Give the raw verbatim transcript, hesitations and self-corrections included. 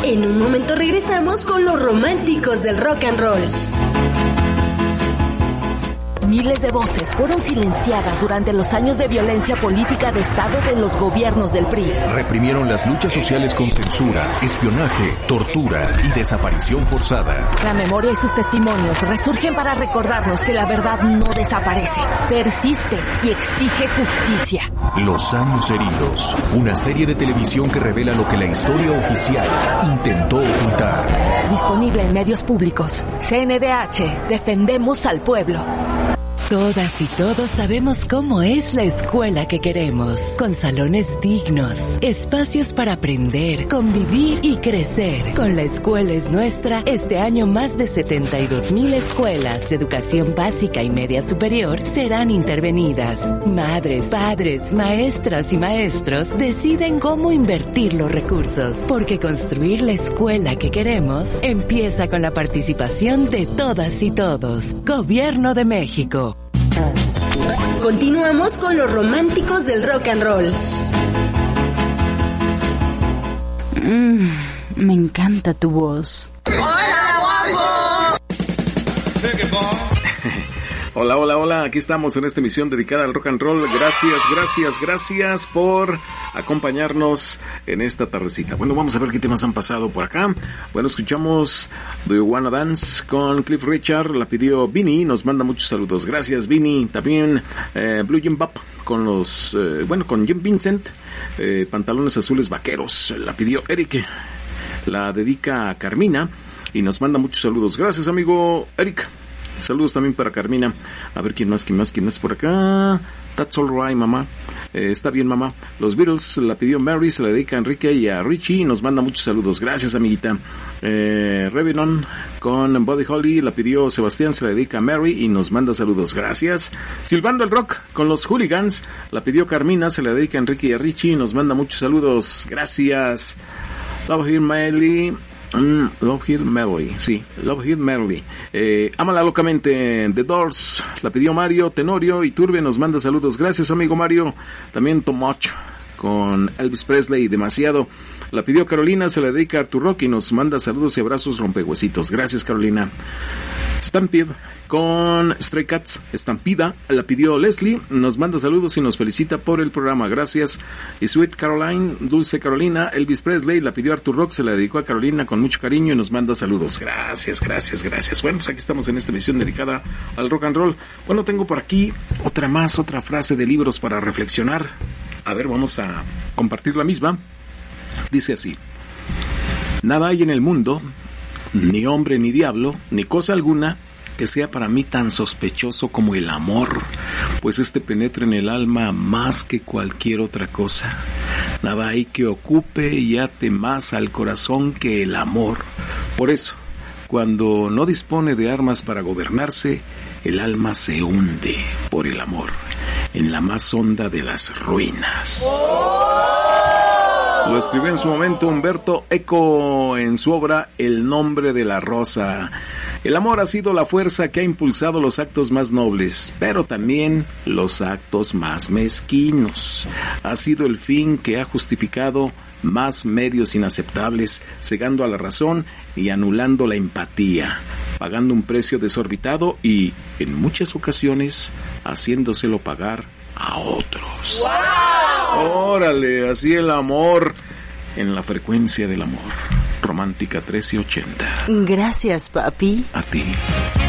En un momento regresamos con los románticos del rock and roll. Miles de voces fueron silenciadas durante los años de violencia política de Estado de los gobiernos del P R I. Reprimieron las luchas sociales con censura, espionaje, tortura y desaparición forzada. La memoria y sus testimonios resurgen para recordarnos que la verdad no desaparece, persiste y exige justicia. Los años heridos, una serie de televisión que revela lo que la historia oficial intentó ocultar. Disponible en medios públicos. C N D H, defendemos al pueblo. Todas y todos sabemos cómo es la escuela que queremos, con salones dignos, espacios para aprender, convivir y crecer. Con La Escuela es Nuestra, este año más de setenta y dos mil escuelas de educación básica y media superior serán intervenidas. Madres, padres, maestras y maestros deciden cómo invertir los recursos, porque construir la escuela que queremos empieza con la participación de todas y todos. Gobierno de México. Continuamos con los románticos del rock and roll. Mm, me encanta tu voz. ¡Hola, guapo! Hola, hola, hola, aquí estamos en esta emisión dedicada al rock and roll. Gracias, gracias, gracias por acompañarnos en esta tardecita. Bueno, vamos a ver qué temas han pasado por acá. Bueno, escuchamos Do You Wanna Dance con Cliff Richard, la pidió Vinny, nos manda muchos saludos. Gracias, Vinny. También eh, Blue Jim Bop con los, eh, bueno, con Jim Vincent, eh, pantalones azules vaqueros, la pidió Eric, la dedica a Carmina y nos manda muchos saludos. Gracias, amigo Eric. Saludos también para Carmina. A ver quién más, quién más, quién más por acá. That's all right, mamá. Eh, está bien, mamá. Los Beatles la pidió Mary, se la dedica a Enrique y a Richie y nos manda muchos saludos. Gracias, amiguita. Eh, Revenon con Buddy Holly la pidió Sebastián, se la dedica a Mary y nos manda saludos. Gracias. Silbando el Rock con los Hooligans la pidió Carmina, se la dedica a Enrique y a Richie y nos manda muchos saludos. Gracias. Love Here, Miley. Mm, Love Here Melody, sí, Love Here Melody. Eh, Ámala locamente, The Doors, la pidió Mario Tenorio y Turbe nos manda saludos. Gracias, amigo Mario. También Too Much con Elvis Presley, Demasiado. La pidió Carolina, se la dedica a tu rock y nos manda saludos y abrazos rompehuesitos. Gracias, Carolina. Stampede con Stray Cats, Estampida, la pidió Leslie, nos manda saludos y nos felicita por el programa. Gracias. Y Sweet Caroline, Dulce Carolina, Elvis Presley, la pidió Arthur Rock, se la dedicó a Carolina con mucho cariño y nos manda saludos. Gracias, gracias, gracias. Bueno, pues aquí estamos en esta emisión dedicada al rock and roll. Bueno, tengo por aquí otra más, otra frase de libros para reflexionar. A ver, vamos a compartir la misma. Dice así: nada hay en el mundo, ni hombre ni diablo, ni cosa alguna, que sea para mí tan sospechoso como el amor, pues este penetra en el alma más que cualquier otra cosa. Nada hay que ocupe y ate más al corazón que el amor. Por eso, cuando no dispone de armas para gobernarse, el alma se hunde por el amor en la más honda de las ruinas. Lo escribió en su momento Humberto Eco en su obra El nombre de la rosa. El amor ha sido la fuerza que ha impulsado los actos más nobles, pero también los actos más mezquinos. Ha sido el fin que ha justificado más medios inaceptables, cegando a la razón y anulando la empatía, pagando un precio desorbitado y, en muchas ocasiones, haciéndoselo pagar a otros. ¡Wow! Órale, así el amor en la frecuencia del amor. Romántica trece ochenta. Gracias, papi. A ti.